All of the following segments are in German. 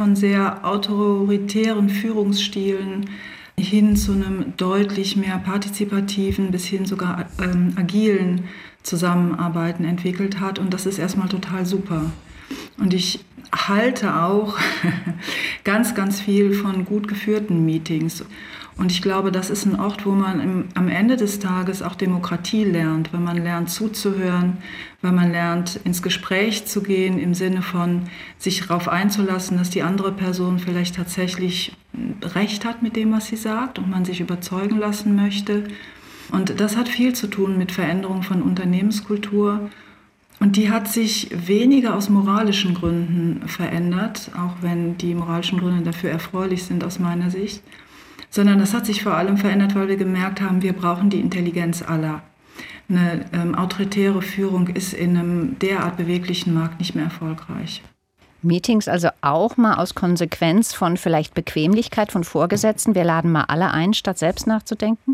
von sehr autoritären Führungsstilen hin zu einem deutlich mehr partizipativen bis hin sogar agilen Zusammenarbeiten entwickelt hat. Und das ist erstmal total super. Und ich halte auch ganz, ganz viel von gut geführten Meetings. Und ich glaube, das ist ein Ort, wo man am Ende des Tages auch Demokratie lernt, wenn man lernt zuzuhören, wenn man lernt ins Gespräch zu gehen im Sinne von sich darauf einzulassen, dass die andere Person vielleicht tatsächlich recht hat mit dem, was sie sagt und man sich überzeugen lassen möchte. Und das hat viel zu tun mit Veränderung von Unternehmenskultur. Und die hat sich weniger aus moralischen Gründen verändert, auch wenn die moralischen Gründe dafür erfreulich sind aus meiner Sicht, sondern das hat sich vor allem verändert, weil wir gemerkt haben, wir brauchen die Intelligenz aller. Eine autoritäre Führung ist in einem derart beweglichen Markt nicht mehr erfolgreich. Meetings also auch mal aus Konsequenz von vielleicht Bequemlichkeit von Vorgesetzten. Wir laden mal alle ein, statt selbst nachzudenken?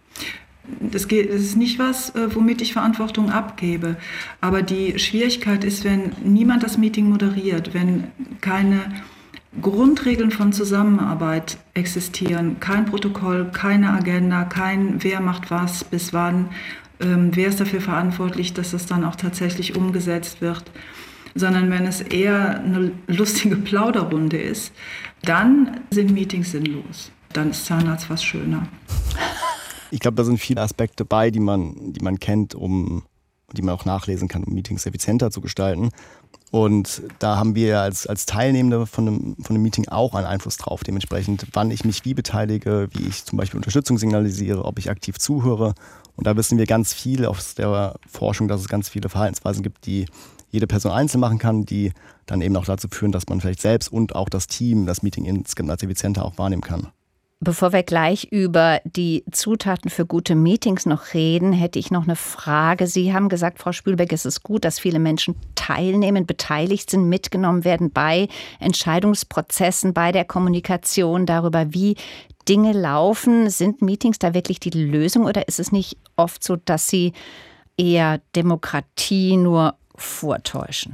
Das ist nicht was, womit ich Verantwortung abgebe. Aber die Schwierigkeit ist, wenn niemand das Meeting moderiert, wenn keine Grundregeln von Zusammenarbeit existieren, kein Protokoll, keine Agenda, kein wer macht was, bis wann, wer ist dafür verantwortlich, dass das dann auch tatsächlich umgesetzt wird, sondern wenn es eher eine lustige Plauderrunde ist, dann sind Meetings sinnlos. Dann ist Zahnarzt fast schöner. Ich glaube, da sind viele Aspekte bei, die man kennt, die man auch nachlesen kann, um Meetings effizienter zu gestalten. Und da haben wir als Teilnehmende von einem Meeting auch einen Einfluss drauf. Dementsprechend, wann ich mich wie beteilige, wie ich zum Beispiel Unterstützung signalisiere, ob ich aktiv zuhöre. Und da wissen wir ganz viel aus der Forschung, dass es ganz viele Verhaltensweisen gibt, die jede Person einzeln machen kann, die dann eben auch dazu führen, dass man vielleicht selbst und auch das Team das Meeting insgesamt als effizienter auch wahrnehmen kann. Bevor wir gleich über die Zutaten für gute Meetings noch reden, hätte ich noch eine Frage. Sie haben gesagt, Frau Spülbeck, es ist gut, dass viele Menschen teilnehmen, beteiligt sind, mitgenommen werden bei Entscheidungsprozessen, bei der Kommunikation darüber, wie Dinge laufen. Sind Meetings da wirklich die Lösung oder ist es nicht oft so, dass sie eher Demokratie nur vortäuschen?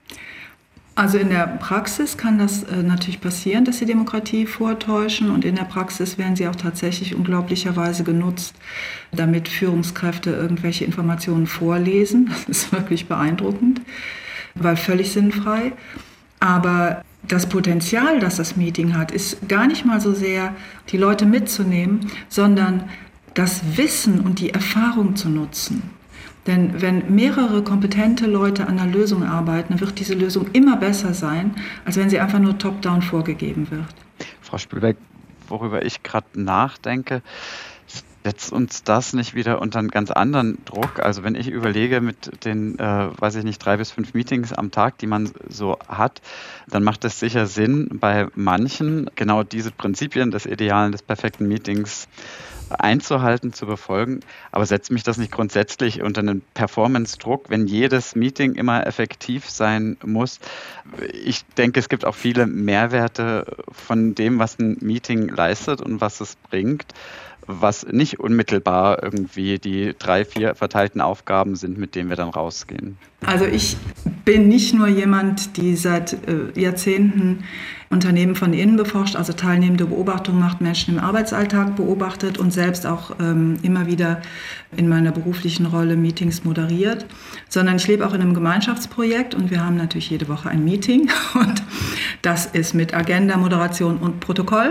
Also in der Praxis kann das natürlich passieren, dass sie Demokratie vortäuschen und in der Praxis werden sie auch tatsächlich unglaublicherweise genutzt, damit Führungskräfte irgendwelche Informationen vorlesen. Das ist wirklich beeindruckend, weil völlig sinnfrei. Aber das Potenzial, das das Meeting hat, ist gar nicht mal so sehr, die Leute mitzunehmen, sondern das Wissen und die Erfahrung zu nutzen. Denn wenn mehrere kompetente Leute an einer Lösung arbeiten, dann wird diese Lösung immer besser sein, als wenn sie einfach nur top-down vorgegeben wird. Frau Spülbeck, worüber ich gerade nachdenke, setzt uns das nicht wieder unter einen ganz anderen Druck? Also wenn ich überlege mit den, 3 bis 5 Meetings am Tag, die man so hat, dann macht es sicher Sinn, bei manchen genau diese Prinzipien des idealen, des perfekten Meetings einzuhalten, zu befolgen. Aber setzt mich das nicht grundsätzlich unter einen Performance-Druck, wenn jedes Meeting immer effektiv sein muss? Ich denke, es gibt auch viele Mehrwerte von dem, was ein Meeting leistet und was es bringt, was nicht unmittelbar irgendwie die 3, 4 verteilten Aufgaben sind, mit denen wir dann rausgehen. Also ich bin nicht nur jemand, die seit Jahrzehnten Unternehmen von innen beforscht, also teilnehmende Beobachtungen macht, Menschen im Arbeitsalltag beobachtet und selbst auch immer wieder in meiner beruflichen Rolle Meetings moderiert, sondern ich lebe auch in einem Gemeinschaftsprojekt und wir haben natürlich jede Woche ein Meeting und das ist mit Agenda, Moderation und Protokoll.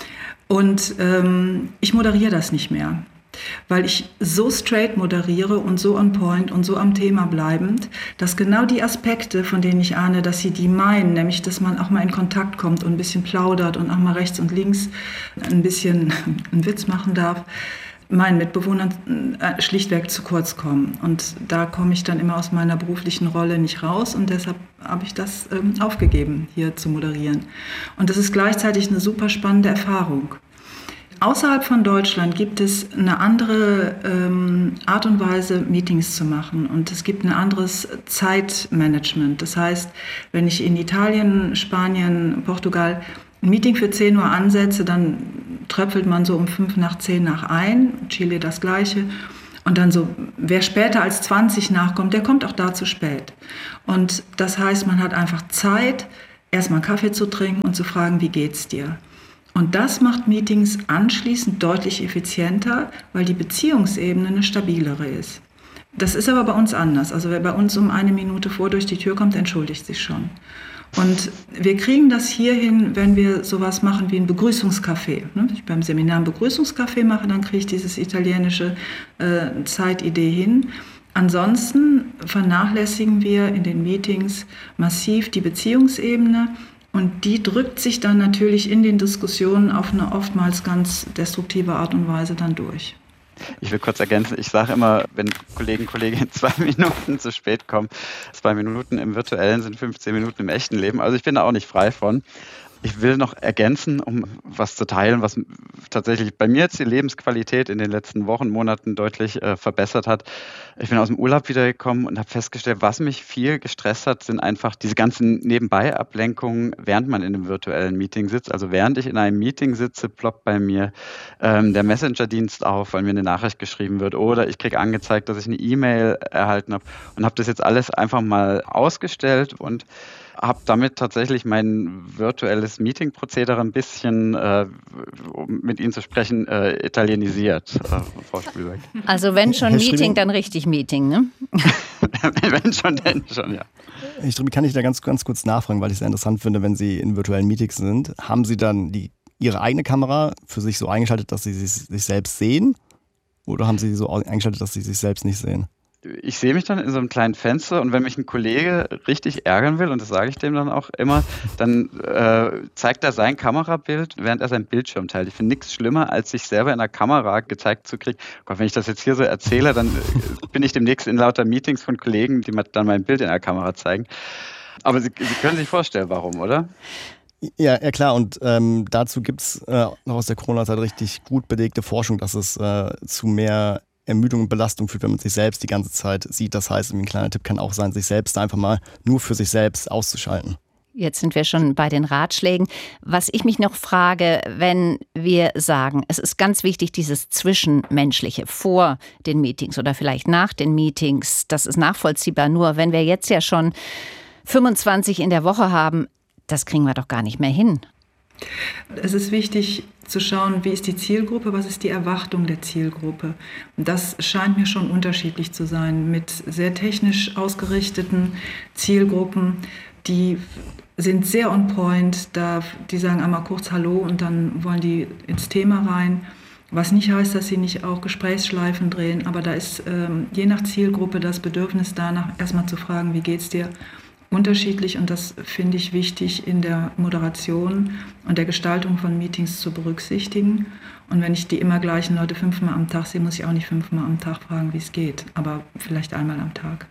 Und ich moderiere das nicht mehr, weil ich so straight moderiere und so on point und so am Thema bleibend, dass genau die Aspekte, von denen ich ahne, dass sie die meinen, nämlich dass man auch mal in Kontakt kommt und ein bisschen plaudert und auch mal rechts und links ein bisschen einen Witz machen darf, meinen Mitbewohnern schlichtweg zu kurz kommen. Und da komme ich dann immer aus meiner beruflichen Rolle nicht raus und deshalb habe ich das aufgegeben, hier zu moderieren. Und das ist gleichzeitig eine super spannende Erfahrung. Außerhalb von Deutschland gibt es eine andere Art und Weise, Meetings zu machen und es gibt ein anderes Zeitmanagement. Das heißt, wenn ich in Italien, Spanien, Portugal ein Meeting für 10 Uhr ansetze, dann tröpfelt man so um 5 nach 10 nach ein, Chile das Gleiche. Und dann so, wer später als 20 nachkommt, der kommt auch da zu spät. Und das heißt, man hat einfach Zeit, erstmal Kaffee zu trinken und zu fragen, wie geht's dir? Und das macht Meetings anschließend deutlich effizienter, weil die Beziehungsebene eine stabilere ist. Das ist aber bei uns anders. Also wer bei uns um 1 Minute vor durch die Tür kommt, entschuldigt sich schon. Und wir kriegen das hier hin, wenn wir sowas machen wie ein Begrüßungscafé. Wenn ich beim Seminar ein Begrüßungscafé mache, dann kriege ich dieses italienische Zeitidee hin. Ansonsten vernachlässigen wir in den Meetings massiv die Beziehungsebene. Und die drückt sich dann natürlich in den Diskussionen auf eine oftmals ganz destruktive Art und Weise dann durch. Ich will kurz ergänzen, ich sage immer, wenn Kolleginnen 2 Minuten zu spät kommen, 2 Minuten im Virtuellen sind 15 Minuten im echten Leben. Also ich bin da auch nicht frei von. Ich will noch ergänzen, um was zu teilen, was tatsächlich bei mir jetzt die Lebensqualität in den letzten Wochen, Monaten deutlich verbessert hat. Ich bin aus dem Urlaub wiedergekommen und habe festgestellt, was mich viel gestresst hat, sind einfach diese ganzen Nebenbei-Ablenkungen, während man in einem virtuellen Meeting sitzt. Also während ich in einem Meeting sitze, ploppt bei mir der Messenger-Dienst auf, weil mir eine Nachricht geschrieben wird, oder ich kriege angezeigt, dass ich eine E-Mail erhalten habe, und habe das jetzt alles einfach mal ausgestellt und habe damit tatsächlich mein virtuelles Meeting-Prozedere ein bisschen, um mit Ihnen zu sprechen, italienisiert, Frau Spülberg. Also wenn schon Meeting, dann richtig Meeting, ne? Wenn schon, denn schon, ja. Herr Striebi, kann ich da ganz kurz nachfragen, weil ich es sehr interessant finde, wenn Sie in virtuellen Meetings sind. Haben Sie dann Ihre eigene Kamera für sich so eingeschaltet, dass Sie sich selbst sehen? Oder haben Sie sie so eingeschaltet, dass Sie sich selbst nicht sehen? Ich sehe mich dann in so einem kleinen Fenster, und wenn mich ein Kollege richtig ärgern will, und das sage ich dem dann auch immer, dann zeigt er sein Kamerabild, während er sein Bildschirm teilt. Ich finde nichts schlimmer, als sich selber in der Kamera gezeigt zu kriegen. Gott, wenn ich das jetzt hier so erzähle, dann bin ich demnächst in lauter Meetings von Kollegen, die mir dann mein Bild in der Kamera zeigen. Aber Sie können sich vorstellen, warum, oder? Ja, klar. Und dazu gibt es noch aus der Corona-Zeit richtig gut belegte Forschung, dass es zu mehr Ermüdung und Belastung führt, wenn man sich selbst die ganze Zeit sieht. Das heißt, ein kleiner Tipp kann auch sein, sich selbst einfach mal nur für sich selbst auszuschalten. Jetzt sind wir schon bei den Ratschlägen. Was ich mich noch frage, wenn wir sagen, es ist ganz wichtig, dieses Zwischenmenschliche vor den Meetings oder vielleicht nach den Meetings, das ist nachvollziehbar. Nur wenn wir jetzt ja schon 25 in der Woche haben, das kriegen wir doch gar nicht mehr hin. Es ist wichtig zu schauen, wie ist die Zielgruppe, was ist die Erwartung der Zielgruppe. Das scheint mir schon unterschiedlich zu sein mit sehr technisch ausgerichteten Zielgruppen, die sind sehr on point, die sagen einmal kurz Hallo und dann wollen die ins Thema rein. Was nicht heißt, dass sie nicht auch Gesprächsschleifen drehen, aber da ist je nach Zielgruppe das Bedürfnis danach, erstmal zu fragen, wie geht's dir, unterschiedlich, und das finde ich wichtig in der Moderation und der Gestaltung von Meetings zu berücksichtigen. Und wenn ich die immer gleichen Leute 5-mal am Tag sehe, muss ich auch nicht 5-mal am Tag fragen, wie es geht, aber vielleicht einmal am Tag.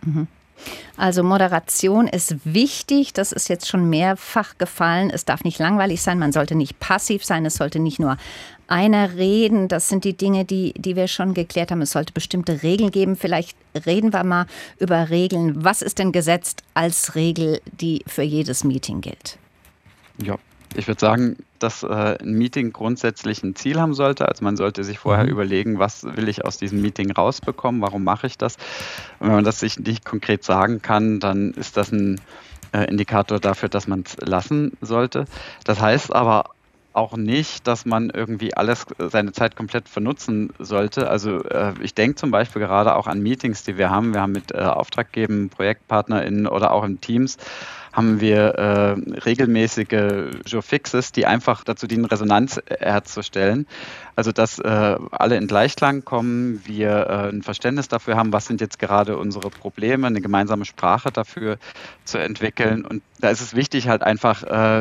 Also Moderation ist wichtig, das ist jetzt schon mehrfach gefallen. Es darf nicht langweilig sein, man sollte nicht passiv sein, es sollte nicht nur einer reden. Das sind die Dinge, die wir schon geklärt haben. Es sollte bestimmte Regeln geben. Vielleicht reden wir mal über Regeln. Was ist denn gesetzt als Regel, die für jedes Meeting gilt? Ja, ich würde sagen, dass ein Meeting grundsätzlich ein Ziel haben sollte. Also man sollte sich vorher überlegen, was will ich aus diesem Meeting rausbekommen, warum mache ich das? Und wenn man das sich nicht konkret sagen kann, dann ist das ein Indikator dafür, dass man es lassen sollte. Das heißt aber auch nicht, dass man irgendwie seine Zeit komplett vernutzen sollte. Also ich denke zum Beispiel gerade auch an Meetings, die wir haben. Wir haben mit Auftraggebern, ProjektpartnerInnen oder auch in Teams haben wir regelmäßige Jour-Fixes, die einfach dazu dienen, Resonanz herzustellen. Also dass alle in Gleichklang kommen, wir ein Verständnis dafür haben, was sind jetzt gerade unsere Probleme, eine gemeinsame Sprache dafür zu entwickeln. Und da ist es wichtig, halt einfach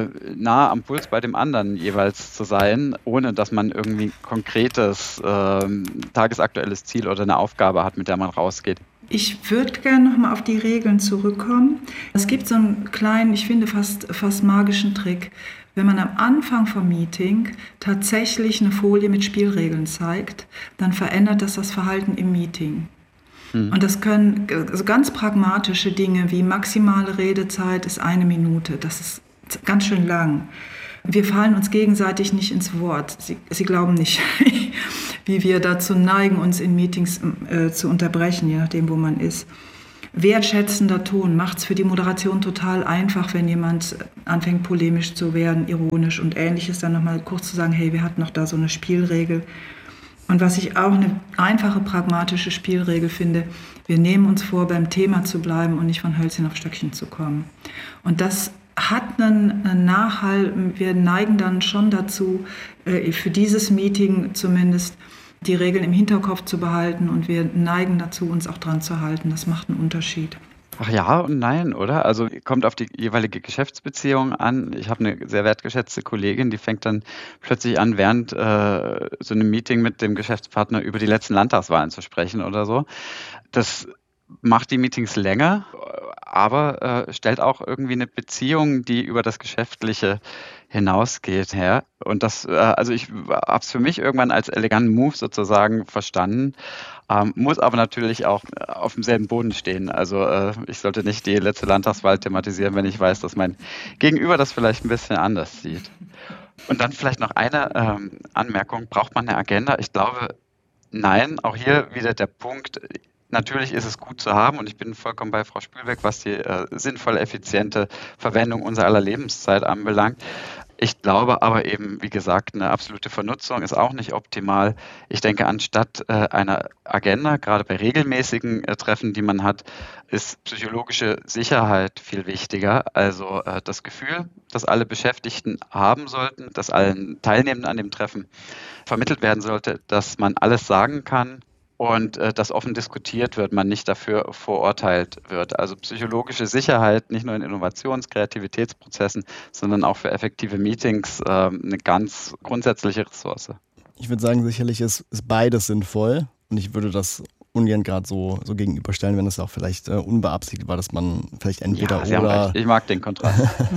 nah am Puls bei dem anderen jeweils zu sein, ohne dass man irgendwie konkretes tagesaktuelles Ziel oder eine Aufgabe hat, mit der man rausgeht. Ich würde gerne noch mal auf die Regeln zurückkommen. Es gibt so einen kleinen, ich finde fast magischen Trick. Wenn man am Anfang vom Meeting tatsächlich eine Folie mit Spielregeln zeigt, dann verändert das Verhalten im Meeting. Und das können also ganz pragmatische Dinge wie maximale Redezeit ist 1 Minute. Das ist ganz schön lang. Wir fallen uns gegenseitig nicht ins Wort. Sie glauben nicht, wie wir dazu neigen, uns in Meetings zu unterbrechen, je nachdem, wo man ist. wertschätzender Ton macht es für die Moderation total einfach, wenn jemand anfängt polemisch zu werden, ironisch und Ähnliches, dann nochmal kurz zu sagen, hey, wir hatten noch da so eine Spielregel. Und was ich auch eine einfache, pragmatische Spielregel finde, wir nehmen uns vor, beim Thema zu bleiben und nicht von Hölzchen auf Stöckchen zu kommen. Und das hat einen Nachhall. Wir neigen dann schon dazu, für dieses Meeting zumindest die Regeln im Hinterkopf zu behalten, und wir neigen dazu, uns auch dran zu halten. Das macht einen Unterschied. Ach ja und nein, oder? Also kommt auf die jeweilige Geschäftsbeziehung an. Ich habe eine sehr wertgeschätzte Kollegin, die fängt dann plötzlich an, während so einem Meeting mit dem Geschäftspartner über die letzten Landtagswahlen zu sprechen oder so. Das macht die Meetings länger, aber stellt auch irgendwie eine Beziehung, die über das Geschäftliche hinausgeht, her. Und das, also ich habe es für mich irgendwann als eleganten Move sozusagen verstanden, muss aber natürlich auch auf demselben Boden stehen. Also ich sollte nicht die letzte Landtagswahl thematisieren, wenn ich weiß, dass mein Gegenüber das vielleicht ein bisschen anders sieht. Und dann vielleicht noch eine Anmerkung, braucht man eine Agenda? Ich glaube, nein, auch hier wieder der Punkt. Natürlich ist es gut zu haben, und ich bin vollkommen bei Frau Spülbeck, was die sinnvolle, effiziente Verwendung unserer aller Lebenszeit anbelangt. Ich glaube aber eben, wie gesagt, eine absolute Vernutzung ist auch nicht optimal. Ich denke, anstatt einer Agenda, gerade bei regelmäßigen Treffen, die man hat, ist psychologische Sicherheit viel wichtiger. Also das Gefühl, das alle Beschäftigten haben sollten, dass allen Teilnehmenden an dem Treffen vermittelt werden sollte, dass man alles sagen kann, und dass offen diskutiert wird, man nicht dafür verurteilt wird. Also psychologische Sicherheit, nicht nur in Innovations-, Kreativitätsprozessen, sondern auch für effektive Meetings eine ganz grundsätzliche Ressource. Ich würde sagen, sicherlich ist beides sinnvoll, und ich würde das ungern gerade so gegenüberstellen, wenn es auch vielleicht unbeabsichtigt war, dass man vielleicht entweder ja, oder... Ich mag den Kontrast.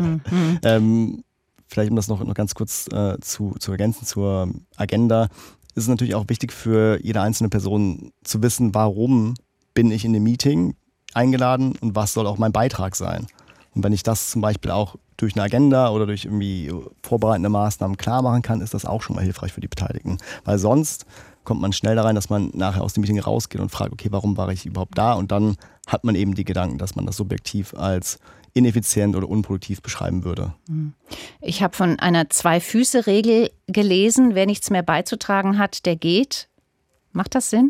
Vielleicht um das noch ganz kurz zu ergänzen zur Agenda, ist es natürlich auch wichtig für jede einzelne Person zu wissen, warum bin ich in dem Meeting eingeladen und was soll auch mein Beitrag sein. Und wenn ich das zum Beispiel auch durch eine Agenda oder durch irgendwie vorbereitende Maßnahmen klar machen kann, ist das auch schon mal hilfreich für die Beteiligten. Weil sonst kommt man schnell da rein, dass man nachher aus dem Meeting rausgeht und fragt, okay, warum war ich überhaupt da? Und dann hat man eben die Gedanken, dass man das subjektiv als ineffizient oder unproduktiv beschreiben würde. Ich habe von einer Zwei-Füße-Regel gelesen. Wer nichts mehr beizutragen hat, der geht. Macht das Sinn?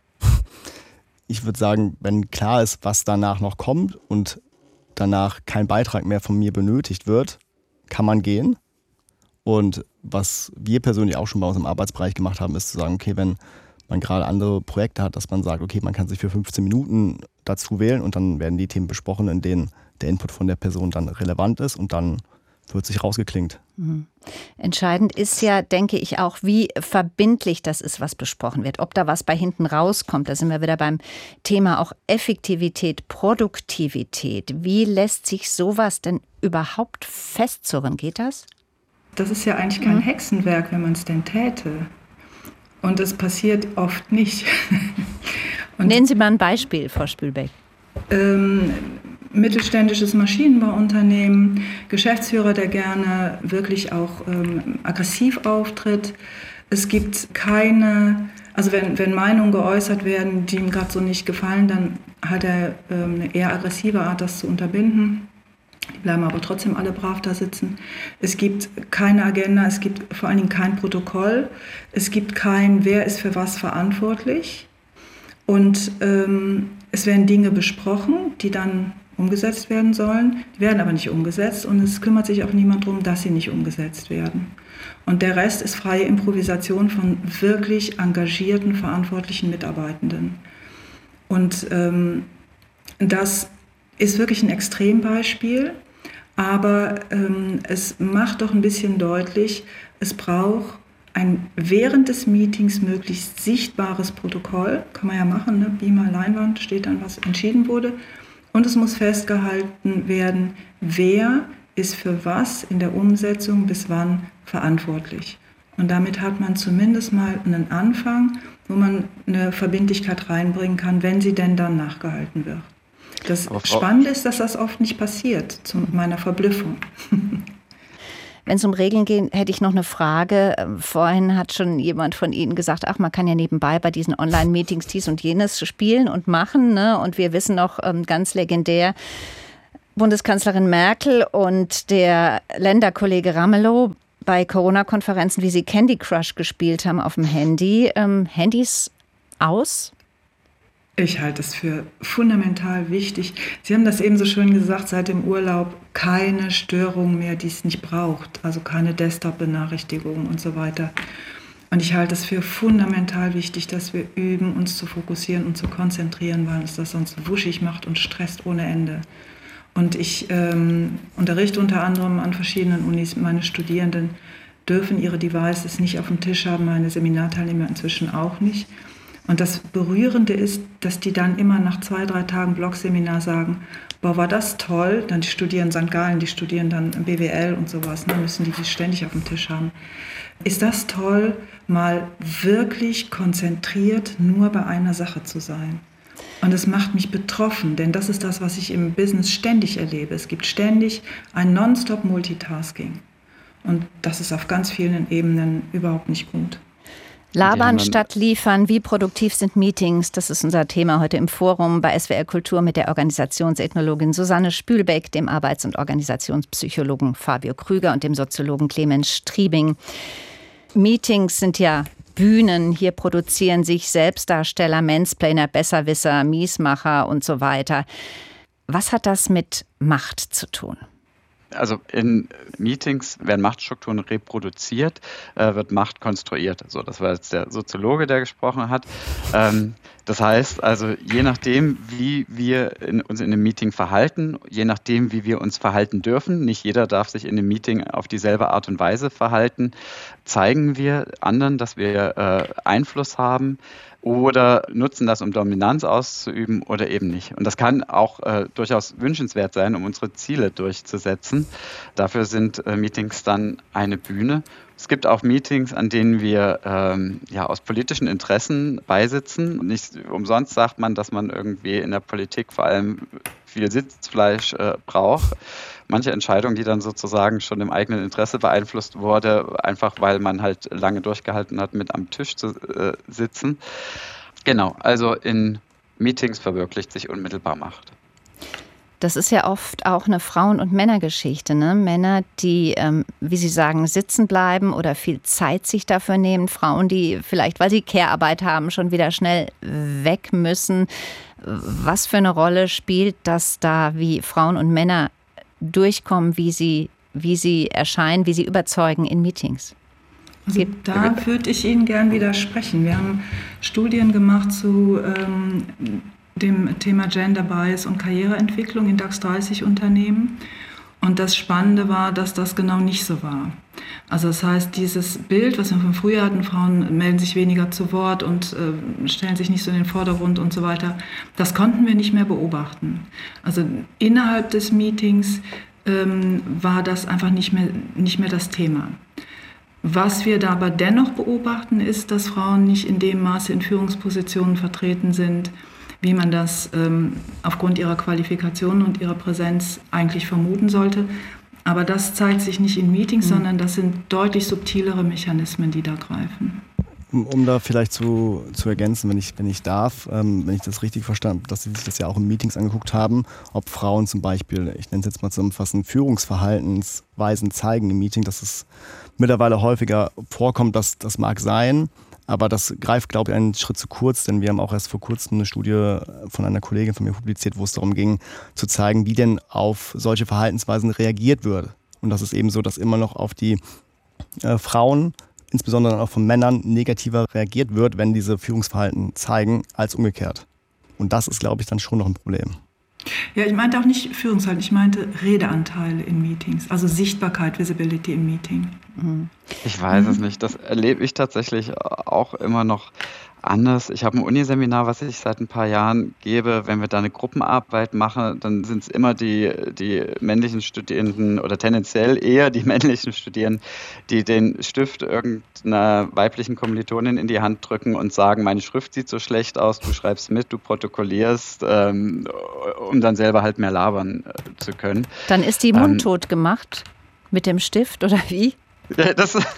Ich würde sagen, wenn klar ist, was danach noch kommt und danach kein Beitrag mehr von mir benötigt wird, kann man gehen. Und was wir persönlich auch schon bei uns im Arbeitsbereich gemacht haben, ist zu sagen, okay, wenn man gerade andere Projekte hat, dass man sagt, okay, man kann sich für 15 Minuten dazu wählen und dann werden die Themen besprochen, in denen der Input von der Person dann relevant ist, und dann wird sich rausgeklingt. Entscheidend ist ja, denke ich, auch, wie verbindlich das ist, was besprochen wird. Ob da was bei hinten rauskommt, da sind wir wieder beim Thema auch Effektivität, Produktivität. Wie lässt sich sowas denn überhaupt festzurren? Geht das? Das ist ja eigentlich kein Hexenwerk, wenn man es denn täte. Und es passiert oft nicht. Nennen Sie mal ein Beispiel, Frau Spülbeck. Mittelständisches Maschinenbauunternehmen, Geschäftsführer, der gerne wirklich auch aggressiv auftritt. Es gibt keine, also wenn Meinungen geäußert werden, die ihm gerade so nicht gefallen, dann hat er eine eher aggressive Art, das zu unterbinden. Die bleiben aber trotzdem alle brav da sitzen. Es gibt keine Agenda, es gibt vor allen Dingen kein Protokoll, es gibt kein, wer ist für was verantwortlich. Und es werden Dinge besprochen, die dann umgesetzt werden sollen. Die werden aber nicht umgesetzt, und es kümmert sich auch niemand darum, dass sie nicht umgesetzt werden. Und der Rest ist freie Improvisation von wirklich engagierten, verantwortlichen Mitarbeitenden. Und das ist wirklich ein Extrembeispiel, aber es macht doch ein bisschen deutlich, es braucht ein während des Meetings möglichst sichtbares Protokoll, kann man ja machen, ne? Beamer, Leinwand, steht dann, was entschieden wurde. Und es muss festgehalten werden, wer ist für was in der Umsetzung bis wann verantwortlich. Und damit hat man zumindest mal einen Anfang, wo man eine Verbindlichkeit reinbringen kann, wenn sie denn dann nachgehalten wird. Das Spannende ist, dass das oft nicht passiert, zu meiner Verblüffung. Wenn es um Regeln geht, hätte ich noch eine Frage. Vorhin hat schon jemand von Ihnen gesagt, ach, man kann ja nebenbei bei diesen Online-Meetings dies und jenes spielen und machen. Ne? Und wir wissen noch ganz legendär, Bundeskanzlerin Merkel und der Länderkollege Ramelow bei Corona-Konferenzen, wie sie Candy Crush gespielt haben auf dem Handy. Handys aus? Ich halte es für fundamental wichtig. Sie haben das eben so schön gesagt, seit dem Urlaub keine Störung mehr, die es nicht braucht. Also keine Desktop-Benachrichtigungen und so weiter. Und ich halte es für fundamental wichtig, dass wir üben, uns zu fokussieren und zu konzentrieren, weil uns das sonst wuschig macht und stresst ohne Ende. Und ich unterrichte unter anderem an verschiedenen Unis. Meine Studierenden dürfen ihre Devices nicht auf dem Tisch haben, meine Seminarteilnehmer inzwischen auch nicht. Und das Berührende ist, dass die dann immer nach 2-3 Tagen Blogseminar sagen, boah, war das toll, dann die studieren St. Gallen, die studieren dann BWL und sowas, dann müssen die ständig auf dem Tisch haben. Ist das toll, mal wirklich konzentriert nur bei einer Sache zu sein? Und es macht mich betroffen, denn das ist das, was ich im Business ständig erlebe. Es gibt ständig ein Nonstop-Multitasking. Und das ist auf ganz vielen Ebenen überhaupt nicht gut. Labern statt liefern, wie produktiv sind Meetings? Das ist unser Thema heute im Forum bei SWR Kultur mit der Organisationsethnologin Susanne Spülbeck, dem Arbeits- und Organisationspsychologen Fabio Krüger und dem Soziologen Clemens Striebing. Meetings sind ja Bühnen. Hier produzieren sich Selbstdarsteller, Mansplainer, Besserwisser, Miesmacher und so weiter. Was hat das mit Macht zu tun? Also in Meetings werden Machtstrukturen reproduziert, wird Macht konstruiert. So, das war jetzt der Soziologe, der gesprochen hat. Das heißt also, je nachdem, wie wir uns in einem Meeting verhalten, je nachdem, wie wir uns verhalten dürfen, nicht jeder darf sich in einem Meeting auf dieselbe Art und Weise verhalten, zeigen wir anderen, dass wir Einfluss haben, oder nutzen das, um Dominanz auszuüben oder eben nicht. Und das kann auch durchaus wünschenswert sein, um unsere Ziele durchzusetzen. Dafür sind Meetings dann eine Bühne. Es gibt auch Meetings, an denen wir aus politischen Interessen beisitzen. Nicht umsonst sagt man, dass man irgendwie in der Politik vor allem viel Sitzfleisch braucht. Manche Entscheidung, die dann sozusagen schon im eigenen Interesse beeinflusst wurde, einfach weil man halt lange durchgehalten hat, mit am Tisch zu sitzen. Genau, also in Meetings verwirklicht sich unmittelbar Macht. Das ist ja oft auch eine Frauen- und Männergeschichte, ne? Männer, die, wie Sie sagen, sitzen bleiben oder viel Zeit sich dafür nehmen. Frauen, die vielleicht, weil sie Care-Arbeit haben, schon wieder schnell weg müssen. Was für eine Rolle spielt das da, wie Frauen und Männer durchkommen, wie sie erscheinen, wie sie überzeugen in Meetings? Also da würde ich Ihnen gern widersprechen. Wir haben Studien gemacht zu dem Thema Gender Bias und Karriereentwicklung in DAX 30 Unternehmen. Und das Spannende war, dass das genau nicht so war. Also das heißt, dieses Bild, was wir von früher hatten, Frauen melden sich weniger zu Wort und stellen sich nicht so in den Vordergrund und so weiter, das konnten wir nicht mehr beobachten. Also innerhalb des Meetings war das einfach nicht mehr das Thema. Was wir da aber dennoch beobachten, ist, dass Frauen nicht in dem Maße in Führungspositionen vertreten sind, wie man das aufgrund ihrer Qualifikation und ihrer Präsenz eigentlich vermuten sollte. Aber das zeigt sich nicht in Meetings, sondern das sind deutlich subtilere Mechanismen, die da greifen. Um da vielleicht zu ergänzen, wenn ich darf, wenn ich das richtig verstanden habe, dass Sie sich das ja auch in Meetings angeguckt haben, ob Frauen zum Beispiel, ich nenne es jetzt mal zusammenfassend, Führungsverhaltensweisen zeigen im Meeting, dass es mittlerweile häufiger vorkommt, das mag sein, aber das greift, glaube ich, einen Schritt zu kurz, denn wir haben auch erst vor kurzem eine Studie von einer Kollegin von mir publiziert, wo es darum ging, zu zeigen, wie denn auf solche Verhaltensweisen reagiert wird. Und das ist eben so, dass immer noch auf die Frauen, insbesondere auch von Männern, negativer reagiert wird, wenn diese Führungsverhalten zeigen, als umgekehrt. Und das ist, glaube ich, dann schon noch ein Problem. Ja, ich meinte auch nicht Führungsverhalten, ich meinte Redeanteile in Meetings, also Sichtbarkeit, Visibility im Meeting. Ich weiß es nicht, das erlebe ich tatsächlich auch immer noch anders. Ich habe ein Uniseminar, was ich seit ein paar Jahren gebe. Wenn wir da eine Gruppenarbeit machen, dann sind es immer die männlichen Studierenden oder tendenziell eher die männlichen Studierenden, die den Stift irgendeiner weiblichen Kommilitonin in die Hand drücken und sagen, meine Schrift sieht so schlecht aus, du schreibst mit, du protokollierst, um dann selber halt mehr labern zu können. Dann ist die mundtot gemacht. Mit dem Stift oder wie? Ja,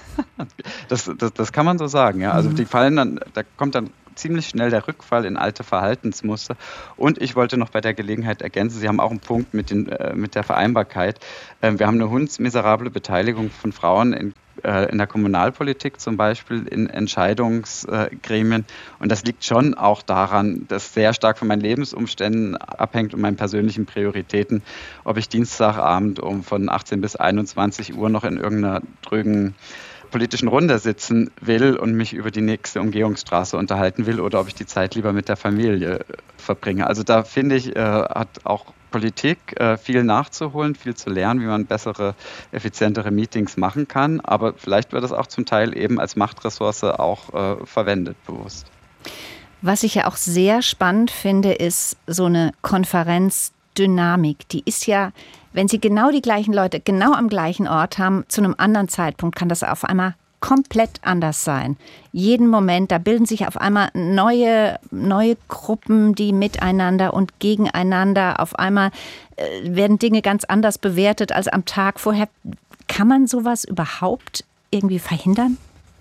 das kann man so sagen, ja. Also die fallen dann, da kommt dann ziemlich schnell der Rückfall in alte Verhaltensmuster. Und ich wollte noch bei der Gelegenheit ergänzen, Sie haben auch einen Punkt mit der Vereinbarkeit. Wir haben eine hundsmiserable Beteiligung von Frauen in der Kommunalpolitik zum Beispiel, in Entscheidungsgremien. Und das liegt schon auch daran, dass sehr stark von meinen Lebensumständen abhängt und meinen persönlichen Prioritäten, ob ich Dienstagabend von 18 bis 21 Uhr noch in irgendeiner drögen politischen Runde sitzen will und mich über die nächste Umgehungsstraße unterhalten will oder ob ich die Zeit lieber mit der Familie verbringe. Also da finde ich, hat auch Politik viel nachzuholen, viel zu lernen, wie man bessere, effizientere Meetings machen kann. Aber vielleicht wird es auch zum Teil eben als Machtressource auch verwendet, bewusst. Was ich ja auch sehr spannend finde, ist so eine Konferenzdynamik. Die ist ja, wenn Sie genau die gleichen Leute genau am gleichen Ort haben, zu einem anderen Zeitpunkt kann das auf einmal komplett anders sein. Jeden Moment, da bilden sich auf einmal neue Gruppen, die miteinander und gegeneinander, auf einmal werden Dinge ganz anders bewertet als am Tag vorher. Kann man sowas überhaupt irgendwie verhindern?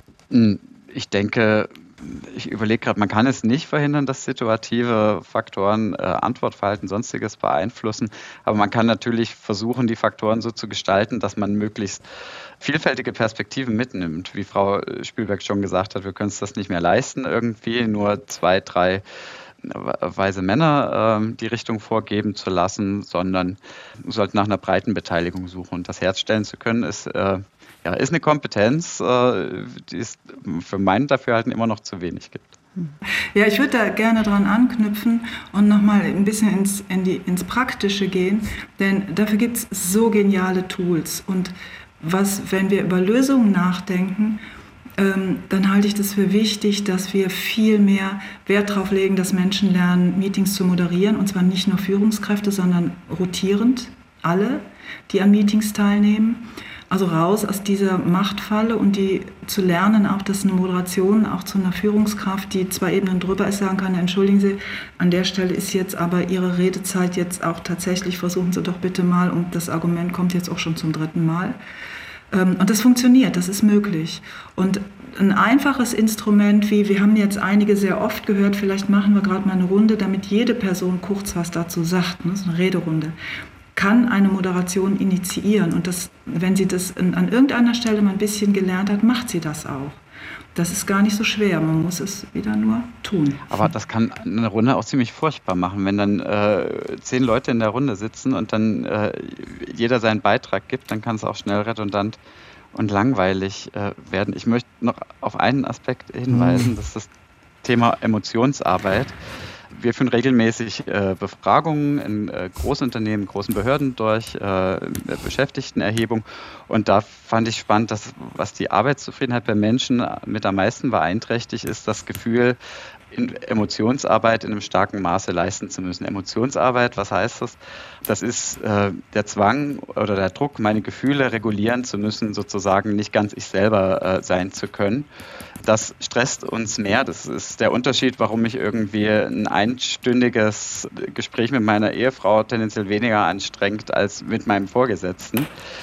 Ich denke, ich überlege gerade, man kann es nicht verhindern, dass situative Faktoren Antwortverhalten, Sonstiges beeinflussen. Aber man kann natürlich versuchen, die Faktoren so zu gestalten, dass man möglichst vielfältige Perspektiven mitnimmt. Wie Frau Spülberg schon gesagt hat, wir können uns das nicht mehr leisten, irgendwie nur 2, 3 weise Männer die Richtung vorgeben zu lassen, sondern wir sollten nach einer breiten Beteiligung suchen. Und das herstellen zu können, ist eine Kompetenz, die es für mein Dafürhalten immer noch zu wenig gibt. Ja, ich würde da gerne dran anknüpfen und nochmal ein bisschen ins Praktische gehen, denn dafür gibt es so geniale Tools. Und wenn wir über Lösungen nachdenken, dann halte ich das für wichtig, dass wir viel mehr Wert darauf legen, dass Menschen lernen, Meetings zu moderieren, und zwar nicht nur Führungskräfte, sondern rotierend alle, die an Meetings teilnehmen. Also raus aus dieser Machtfalle und die zu lernen, auch dass eine Moderation auch zu einer Führungskraft, die 2 Ebenen drüber ist, sagen kann, entschuldigen Sie, an der Stelle ist jetzt aber Ihre Redezeit jetzt auch tatsächlich, versuchen Sie doch bitte mal, und das Argument kommt jetzt auch schon zum 3. Mal. Und das funktioniert, das ist möglich. Und ein einfaches Instrument, wir haben jetzt einige sehr oft gehört, vielleicht machen wir gerade mal eine Runde, damit jede Person kurz was dazu sagt, ne? So eine Rederunde, kann eine Moderation initiieren. Und wenn sie das an irgendeiner Stelle mal ein bisschen gelernt hat, macht sie das auch. Das ist gar nicht so schwer, man muss es wieder nur tun. Aber das kann eine Runde auch ziemlich furchtbar machen, wenn dann 10 Leute in der Runde sitzen und dann jeder seinen Beitrag gibt, dann kann es auch schnell redundant und langweilig werden. Ich möchte noch auf einen Aspekt hinweisen, das ist das Thema Emotionsarbeit. Wir führen regelmäßig Befragungen in Großunternehmen, großen Behörden durch, Beschäftigtenerhebung. Und da fand ich spannend, dass was die Arbeitszufriedenheit bei Menschen mit am meisten beeinträchtigt, ist das Gefühl, Emotionsarbeit in einem starken Maße leisten zu müssen. Emotionsarbeit, was heißt das? Das ist der Zwang oder der Druck, meine Gefühle regulieren zu müssen, sozusagen nicht ganz ich selber sein zu können. Das stresst uns mehr. Das ist der Unterschied, warum mich irgendwie ein einstündiges Gespräch mit meiner Ehefrau tendenziell weniger anstrengt als mit meinem Vorgesetzten.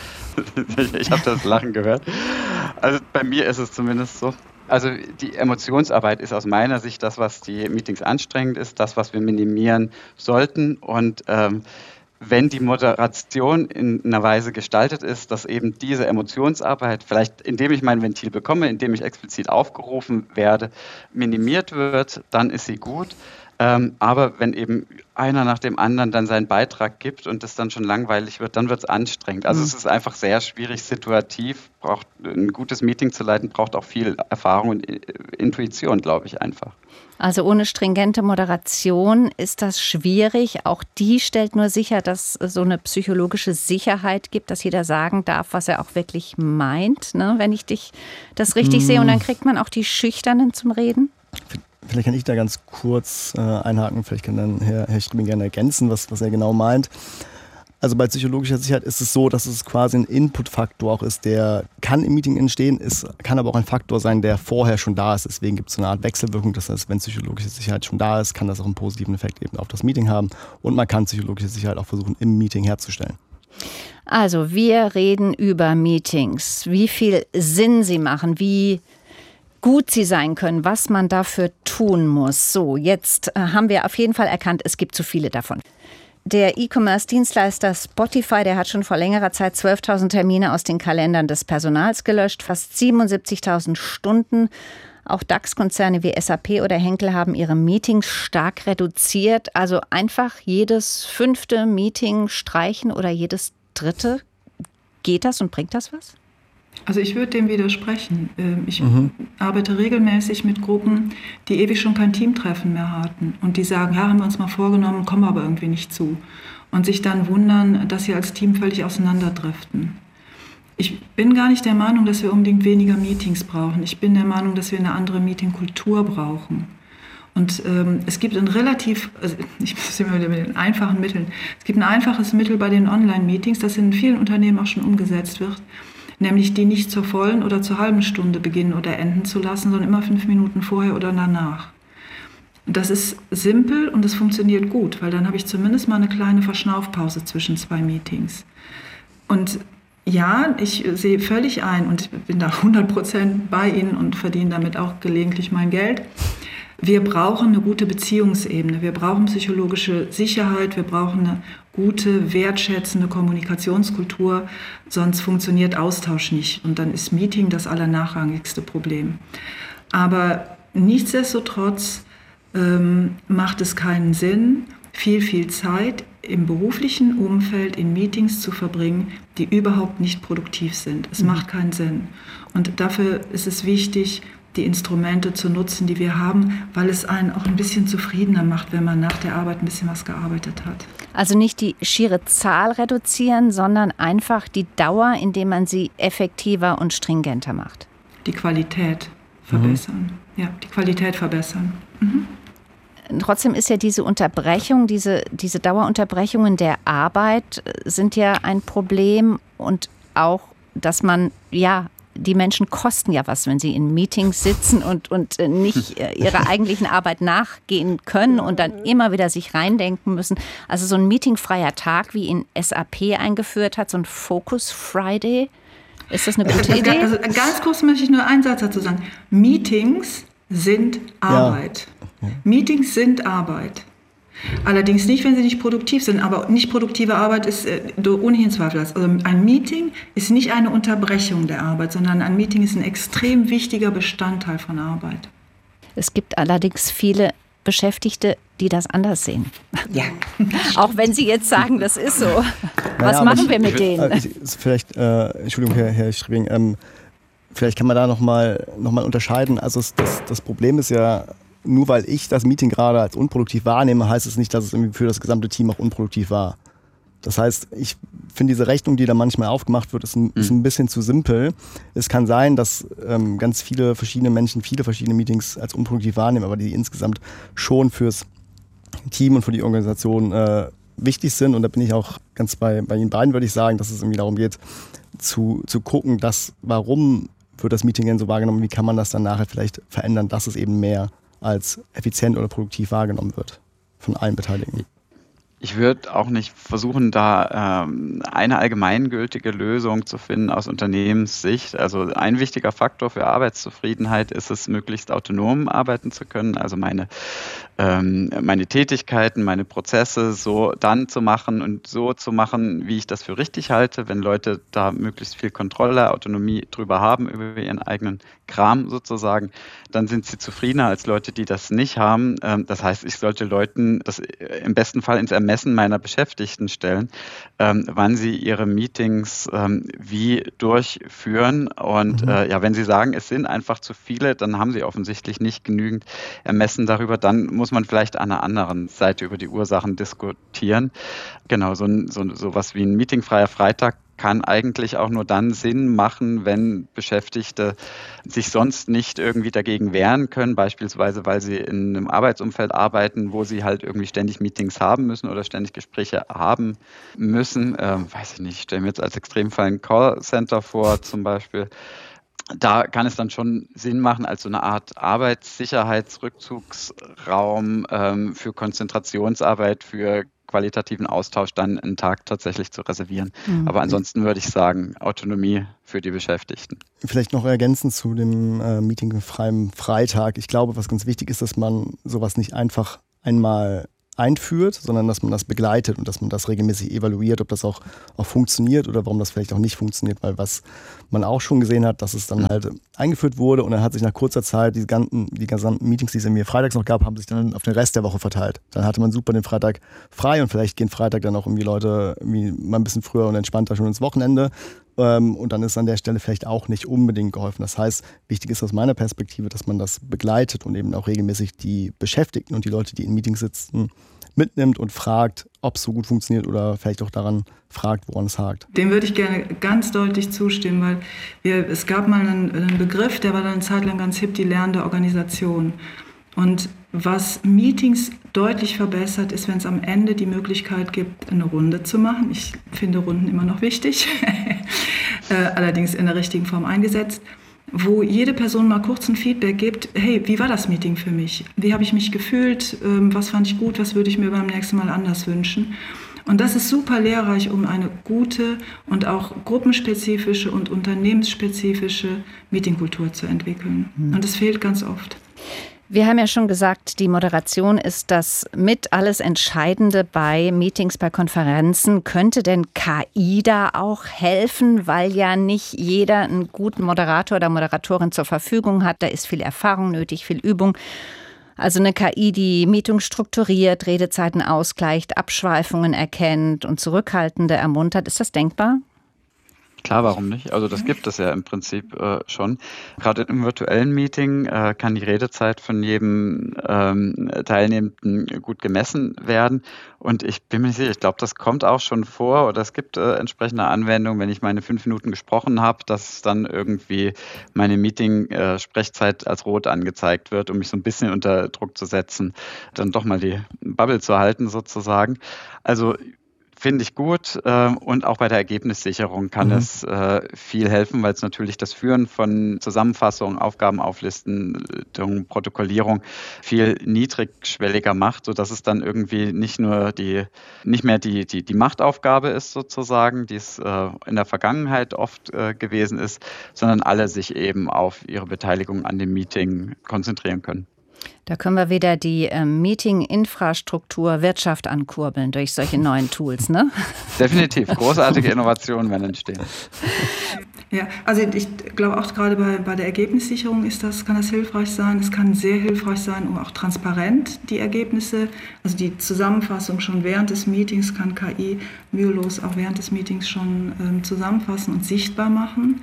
Ich habe das Lachen gehört. Also bei mir ist es zumindest so. Also die Emotionsarbeit ist aus meiner Sicht das, was die Meetings anstrengend ist, das, was wir minimieren sollten. Und wenn die Moderation in einer Weise gestaltet ist, dass eben diese Emotionsarbeit, vielleicht indem ich mein Ventil bekomme, indem ich explizit aufgerufen werde, minimiert wird, dann ist sie gut. Aber wenn eben einer nach dem anderen dann seinen Beitrag gibt und es dann schon langweilig wird, dann wird es anstrengend. Also es ist einfach sehr schwierig, situativ, braucht ein gutes Meeting zu leiten, braucht auch viel Erfahrung und Intuition, glaube ich einfach. Also ohne stringente Moderation ist das schwierig. Auch die stellt nur sicher, dass es so eine psychologische Sicherheit gibt, dass jeder sagen darf, was er auch wirklich meint, ne? Wenn ich das richtig sehe. Und dann kriegt man auch die Schüchternen zum Reden. Vielleicht kann ich da ganz kurz einhaken, vielleicht kann dann Herr Stribing gerne ergänzen, was er genau meint. Also bei psychologischer Sicherheit ist es so, dass es quasi ein Inputfaktor auch ist, der kann im Meeting entstehen, kann aber auch ein Faktor sein, der vorher schon da ist. Deswegen gibt es so eine Art Wechselwirkung. Das heißt, wenn psychologische Sicherheit schon da ist, kann das auch einen positiven Effekt eben auf das Meeting haben. Und man kann psychologische Sicherheit auch versuchen, im Meeting herzustellen. Also wir reden über Meetings, wie viel Sinn sie machen, wie gut sie sein können, was man dafür tun muss. So, jetzt haben wir auf jeden Fall erkannt, es gibt zu viele davon. Der E-Commerce-Dienstleister Spotify, der hat schon vor längerer Zeit 12.000 Termine aus den Kalendern des Personals gelöscht, fast 77.000 Stunden. Auch DAX-Konzerne wie SAP oder Henkel haben ihre Meetings stark reduziert. Also einfach jedes 5. Meeting streichen oder jedes 3. Geht das und bringt das was? Also ich würde dem widersprechen. Ich arbeite regelmäßig mit Gruppen, die ewig schon kein Teamtreffen mehr hatten und die sagen, ja, haben wir uns mal vorgenommen, kommen aber irgendwie nicht zu. Und sich dann wundern, dass sie als Team völlig auseinanderdriften. Ich bin gar nicht der Meinung, dass wir unbedingt weniger Meetings brauchen. Ich bin der Meinung, dass wir eine andere Meetingkultur brauchen. Und es gibt ich muss immer wieder mit den einfachen Mitteln, es gibt ein einfaches Mittel bei den Online-Meetings, das in vielen Unternehmen auch schon umgesetzt wird, nämlich die nicht zur vollen oder zur halben Stunde beginnen oder enden zu lassen, sondern immer 5 Minuten vorher oder danach. Das ist simpel und es funktioniert gut, weil dann habe ich zumindest mal eine kleine Verschnaufpause zwischen 2 Meetings. Und ja, ich sehe völlig ein und bin da 100% bei Ihnen und verdiene damit auch gelegentlich mein Geld. Wir brauchen eine gute Beziehungsebene, wir brauchen psychologische Sicherheit, wir brauchen eine gute, wertschätzende Kommunikationskultur, sonst funktioniert Austausch nicht und dann ist Meeting das allernachrangigste Problem. Aber nichtsdestotrotz macht es keinen Sinn, viel Zeit im beruflichen Umfeld in Meetings zu verbringen, die überhaupt nicht produktiv sind. Es macht keinen Sinn. Und dafür ist es wichtig, die Instrumente zu nutzen, die wir haben, weil es einen auch ein bisschen zufriedener macht, wenn man nach der Arbeit ein bisschen was gearbeitet hat. Also nicht die schiere Zahl reduzieren, sondern einfach die Dauer, indem man sie effektiver und stringenter macht. Die Qualität verbessern. Ja, die Qualität verbessern. Trotzdem ist ja diese Unterbrechung, diese Dauerunterbrechungen der Arbeit sind ja ein Problem und auch, dass man, die Menschen kosten ja was, wenn sie in Meetings sitzen und nicht ihrer eigentlichen Arbeit nachgehen können und dann immer wieder sich reindenken müssen. Also so ein meetingfreier Tag, wie ihn SAP eingeführt hat, so ein Focus Friday, ist das eine gute Idee? Also ganz kurz möchte ich nur einen Satz dazu sagen. Meetings sind Arbeit. Ja. Meetings sind Arbeit. Allerdings nicht, wenn sie nicht produktiv sind. Aber nicht produktive Arbeit ist ohnehin zweifelhaft. Also ein Meeting ist nicht eine Unterbrechung der Arbeit, sondern ein Meeting ist ein extrem wichtiger Bestandteil von Arbeit. Es gibt allerdings viele Beschäftigte, die das anders sehen. Ja. Auch wenn Sie jetzt sagen, das ist so. Was machen wir mit denen? Vielleicht, Entschuldigung, Herr Schriebing, vielleicht kann man da noch mal unterscheiden. Also das Problem ist ja, nur weil ich das Meeting gerade als unproduktiv wahrnehme, heißt es nicht, dass es irgendwie für das gesamte Team auch unproduktiv war. Das heißt, ich finde diese Rechnung, die da manchmal aufgemacht wird, ist ein bisschen zu simpel. Es kann sein, dass ganz viele verschiedene Menschen viele verschiedene Meetings als unproduktiv wahrnehmen, aber die insgesamt schon fürs Team und für die Organisation wichtig sind. Und da bin ich auch ganz bei Ihnen beiden, würde ich sagen, dass es irgendwie darum geht, zu gucken, warum wird das Meeting denn so wahrgenommen, wie kann man das dann nachher vielleicht verändern, dass es eben mehr als effizient oder produktiv wahrgenommen wird von allen Beteiligten. Ich würde auch nicht versuchen, da eine allgemeingültige Lösung zu finden aus Unternehmenssicht. Also ein wichtiger Faktor für Arbeitszufriedenheit ist es, möglichst autonom arbeiten zu können. Also meine Tätigkeiten, meine Prozesse so dann zu machen und so zu machen, wie ich das für richtig halte. Wenn Leute da möglichst viel Kontrolle, Autonomie drüber haben, über ihren eigenen Kram sozusagen, dann sind sie zufriedener als Leute, die das nicht haben. Das heißt, ich sollte Leuten das im besten Fall ins Ermessen meiner Beschäftigten stellen, wann sie ihre Meetings wie durchführen. Und wenn sie sagen, es sind einfach zu viele, dann haben sie offensichtlich nicht genügend Ermessen darüber. Dann muss man vielleicht an einer anderen Seite über die Ursachen diskutieren. Genau, so was wie ein meetingfreier Freitag kann eigentlich auch nur dann Sinn machen, wenn Beschäftigte sich sonst nicht irgendwie dagegen wehren können, beispielsweise weil sie in einem Arbeitsumfeld arbeiten, wo sie halt irgendwie ständig Meetings haben müssen oder ständig Gespräche haben müssen. Weiß ich nicht, ich stelle mir jetzt als Extremfall ein Callcenter vor zum Beispiel. Da kann es dann schon Sinn machen, als so eine Art Arbeitssicherheitsrückzugsraum für Konzentrationsarbeit, für qualitativen Austausch dann einen Tag tatsächlich zu reservieren. Aber ansonsten würde ich sagen, Autonomie für die Beschäftigten. Vielleicht noch ergänzend zu dem Meeting im freien Freitag. Ich glaube, was ganz wichtig ist, dass man sowas nicht einfach einmal einführt, sondern dass man das begleitet und dass man das regelmäßig evaluiert, ob das auch funktioniert oder warum das vielleicht auch nicht funktioniert, weil was man auch schon gesehen hat, dass es dann halt eingeführt wurde und dann hat sich nach kurzer Zeit die gesamten Meetings, die es mir freitags noch gab, haben sich dann auf den Rest der Woche verteilt. Dann hatte man super den Freitag frei und vielleicht gehen Freitag dann auch irgendwie Leute irgendwie mal ein bisschen früher und entspannter schon ins Wochenende. Und dann ist an der Stelle vielleicht auch nicht unbedingt geholfen. Das heißt, wichtig ist aus meiner Perspektive, dass man das begleitet und eben auch regelmäßig die Beschäftigten und die Leute, die in Meetings sitzen, mitnimmt und fragt, ob es so gut funktioniert oder vielleicht auch daran fragt, woran es hakt. Dem würde ich gerne ganz deutlich zustimmen, weil es gab mal einen Begriff, der war dann eine Zeit lang ganz hip, die lernende Organisation. Und was Meetings deutlich verbessert, ist, wenn es am Ende die Möglichkeit gibt, eine Runde zu machen. Ich finde Runden immer noch wichtig, allerdings in der richtigen Form eingesetzt, wo jede Person mal kurz ein Feedback gibt, hey, wie war das Meeting für mich? Wie habe ich mich gefühlt? Was fand ich gut? Was würde ich mir beim nächsten Mal anders wünschen? Und das ist super lehrreich, um eine gute und auch gruppenspezifische und unternehmensspezifische Meetingkultur zu entwickeln. Und das fehlt ganz oft. Wir haben ja schon gesagt, die Moderation ist das mit alles Entscheidende bei Meetings, bei Konferenzen. Könnte denn KI da auch helfen, weil ja nicht jeder einen guten Moderator oder Moderatorin zur Verfügung hat? Da ist viel Erfahrung nötig, viel Übung. Also eine KI, die Meetings strukturiert, Redezeiten ausgleicht, Abschweifungen erkennt und Zurückhaltende ermuntert. Ist das denkbar? Klar, warum nicht? Also das gibt es ja im Prinzip schon. Gerade im virtuellen Meeting kann die Redezeit von jedem Teilnehmenden gut gemessen werden. Und ich bin mir nicht sicher, ich glaube, das kommt auch schon vor oder es gibt entsprechende Anwendungen, wenn ich meine 5 Minuten gesprochen habe, dass dann irgendwie meine Meeting-Sprechzeit als rot angezeigt wird, um mich so ein bisschen unter Druck zu setzen, dann doch mal die Bubble zu halten sozusagen. Also finde ich gut und auch bei der Ergebnissicherung kann es viel helfen, weil es natürlich das Führen von Zusammenfassungen, Aufgabenauflisten, Protokollierung viel niedrigschwelliger macht, sodass es dann irgendwie nicht mehr die Machtaufgabe ist sozusagen, die es in der Vergangenheit oft gewesen ist, sondern alle sich eben auf ihre Beteiligung an dem Meeting konzentrieren können. Da können wir wieder die Meeting-Infrastruktur Wirtschaft ankurbeln durch solche neuen Tools, ne? Definitiv. Großartige Innovationen werden entstehen. Ja, also ich glaube auch gerade bei der Ergebnissicherung kann das hilfreich sein. Es kann sehr hilfreich sein, um auch transparent die Ergebnisse, also die Zusammenfassung schon während des Meetings kann KI mühelos auch während des Meetings schon zusammenfassen und sichtbar machen.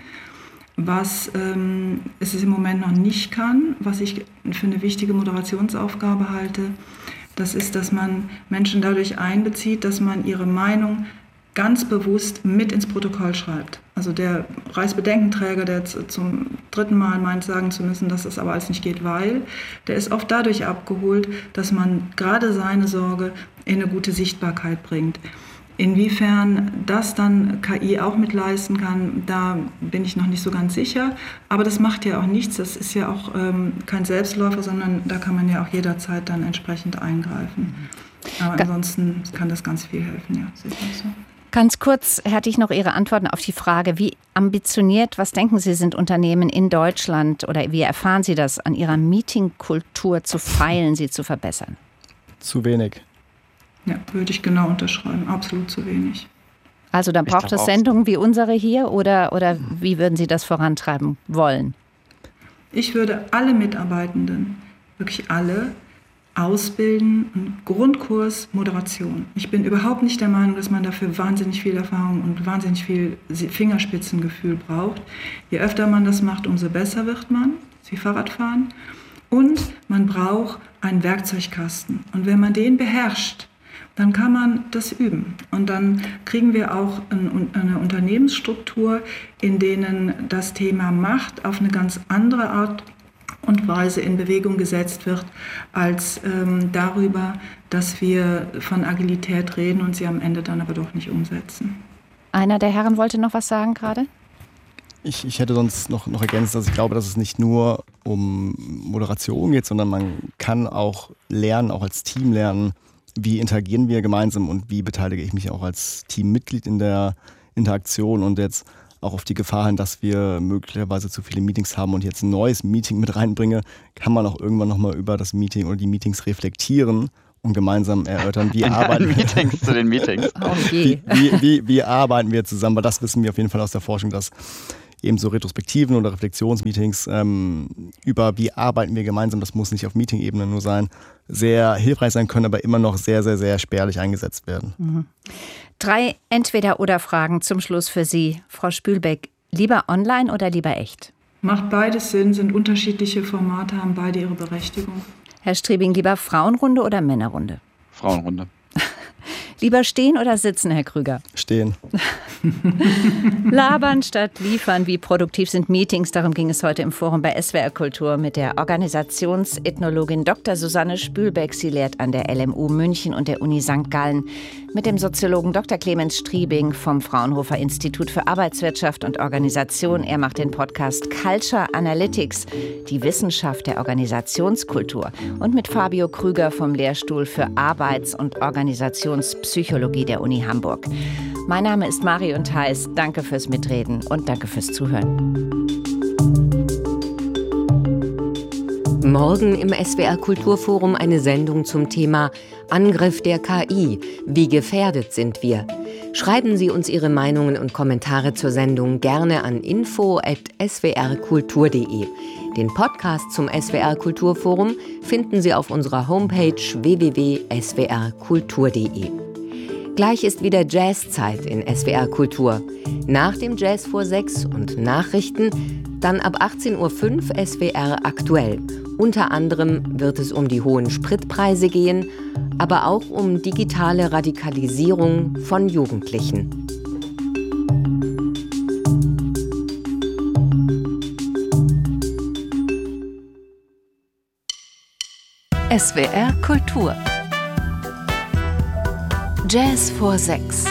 Was es im Moment noch nicht kann, was ich für eine wichtige Moderationsaufgabe halte, das ist, dass man Menschen dadurch einbezieht, dass man ihre Meinung ganz bewusst mit ins Protokoll schreibt. Also der Reichsbedenkenträger, der zum 3. Mal meint, sagen zu müssen, dass das aber alles nicht geht, der ist oft dadurch abgeholt, dass man gerade seine Sorge in eine gute Sichtbarkeit bringt. Inwiefern das dann KI auch mit leisten kann, da bin ich noch nicht so ganz sicher. Aber das macht ja auch nichts. Das ist ja auch kein Selbstläufer, sondern da kann man ja auch jederzeit dann entsprechend eingreifen. Aber ansonsten kann das ganz viel helfen, ja. Sicher so. Ganz kurz hätte ich noch Ihre Antworten auf die Frage, wie ambitioniert, was denken Sie, sind Unternehmen in Deutschland oder wie erfahren Sie das, an ihrer Meetingkultur zu feilen, sie zu verbessern? Zu wenig. Ja, würde ich genau unterschreiben. Absolut zu wenig. Also dann braucht es Sendungen wie unsere hier oder wie würden Sie das vorantreiben wollen? Ich würde alle Mitarbeitenden, wirklich alle, ausbilden, einen Grundkurs Moderation. Ich bin überhaupt nicht der Meinung, dass man dafür wahnsinnig viel Erfahrung und wahnsinnig viel Fingerspitzengefühl braucht. Je öfter man das macht, umso besser wird man, wie Fahrradfahren. Und man braucht einen Werkzeugkasten. Und wenn man den beherrscht, dann kann man das üben. Und dann kriegen wir auch eine Unternehmensstruktur, in denen das Thema Macht auf eine ganz andere Art und Weise in Bewegung gesetzt wird, als darüber, dass wir von Agilität reden und sie am Ende dann aber doch nicht umsetzen. Einer der Herren wollte noch was sagen gerade? Ich hätte sonst noch ergänzt, dass ich glaube, dass es nicht nur um Moderation geht, sondern man kann auch lernen, auch als Team lernen, wie interagieren wir gemeinsam und wie beteilige ich mich auch als Teammitglied in der Interaktion und jetzt auch auf die Gefahr hin, dass wir möglicherweise zu viele Meetings haben und jetzt ein neues Meeting mit reinbringe, kann man auch irgendwann nochmal über das Meeting oder die Meetings reflektieren und gemeinsam erörtern, wie arbeiten wir Meetings zu den Meetings. Wie arbeiten wir zusammen, weil das wissen wir auf jeden Fall aus der Forschung, dass eben so Retrospektiven oder Reflexionsmeetings über wie arbeiten wir gemeinsam, das muss nicht auf Meeting-Ebene nur sein, sehr hilfreich sein können, aber immer noch sehr, sehr, sehr spärlich eingesetzt werden. Mhm. 3 Entweder-oder-Fragen zum Schluss für Sie. Frau Spülbeck, lieber online oder lieber echt? Macht beides Sinn, sind unterschiedliche Formate, haben beide ihre Berechtigung. Herr Strebing, lieber Frauenrunde oder Männerrunde? Frauenrunde. Lieber stehen oder sitzen, Herr Krüger? Stehen. Labern statt liefern. Wie produktiv sind Meetings? Darum ging es heute im Forum bei SWR Kultur mit der Organisationsethnologin Dr. Susanne Spülbeck. Sie lehrt an der LMU München und der Uni St. Gallen. Mit dem Soziologen Dr. Clemens Strebing vom Fraunhofer Institut für Arbeitswirtschaft und Organisation. Er macht den Podcast Culture Analytics, die Wissenschaft der Organisationskultur. Und mit Fabio Krüger vom Lehrstuhl für Arbeits- und Organisationspsychologie der Uni Hamburg. Mein Name ist Marion Theis. Danke fürs Mitreden und danke fürs Zuhören. Morgen im SWR Kulturforum eine Sendung zum Thema Angriff der KI. Wie gefährdet sind wir? Schreiben Sie uns Ihre Meinungen und Kommentare zur Sendung gerne an info@swrkultur.de. Den Podcast zum SWR Kulturforum finden Sie auf unserer Homepage www.swrkultur.de. Gleich ist wieder Jazzzeit in SWR Kultur. Nach dem Jazz vor 6 und Nachrichten, dann ab 18.05 Uhr SWR aktuell. Unter anderem wird es um die hohen Spritpreise gehen, aber auch um digitale Radikalisierung von Jugendlichen. SWR Kultur. Jazz vor 6.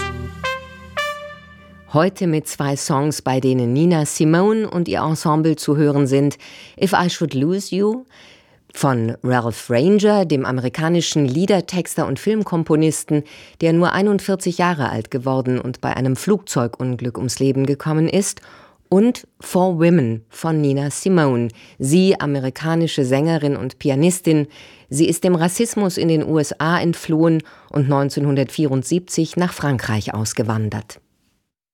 Heute mit 2 Songs, bei denen Nina Simone und ihr Ensemble zu hören sind. If I Should Lose You von Ralph Ranger, dem amerikanischen Liedertexter und Filmkomponisten, der nur 41 Jahre alt geworden und bei einem Flugzeugunglück ums Leben gekommen ist. Und For Women von Nina Simone, sie amerikanische Sängerin und Pianistin. Sie ist dem Rassismus in den USA entflohen und 1974 nach Frankreich ausgewandert.